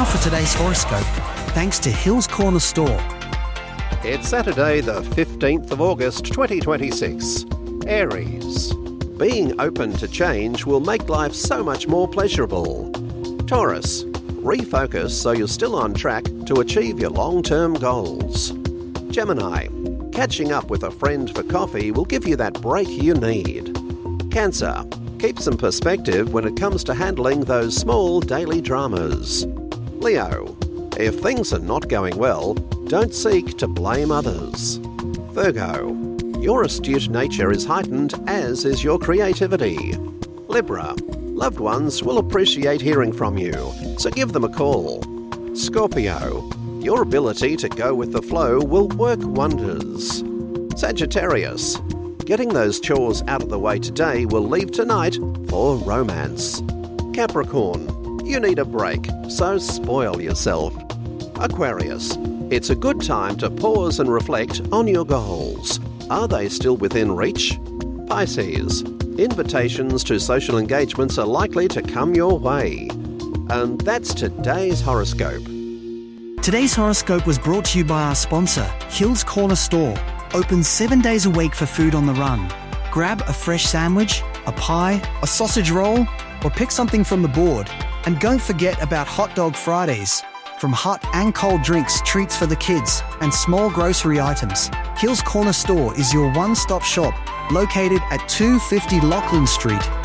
now for today's horoscope, thanks to Hills Corner Store. It's Saturday the 15th of August 2026. Aries. Being open to change will make life so much more pleasurable. Taurus. Refocus so you're still on track to achieve your long-term goals. Gemini. Catching up with a friend for coffee will give you that break you need. Cancer. Keep some perspective when it comes to handling those small daily dramas. Leo. If things are not going well, don't seek to blame others. Virgo. Your astute nature is heightened, as is your creativity. Libra. Loved ones will appreciate hearing from you, so give them a call. Scorpio. Your ability to go with the flow will work wonders. Sagittarius. Getting those chores out of the way today will leave tonight for romance. Capricorn. You need a break, so spoil yourself. Aquarius. It's a good time to pause and reflect on your goals. Are they still within reach? Pisces. Invitations to social engagements are likely to come your way. And that's today's horoscope. Today's horoscope was brought to you by our sponsor, Hills Corner Store. Open 7 days a week for food on the run. Grab a fresh sandwich, a pie, a sausage roll, or pick something from the board. And don't forget about Hot Dog Fridays. From hot and cold drinks, treats for the kids, and small grocery items, Hills Corner Store is your one-stop shop, located at 250 Lachlan Street.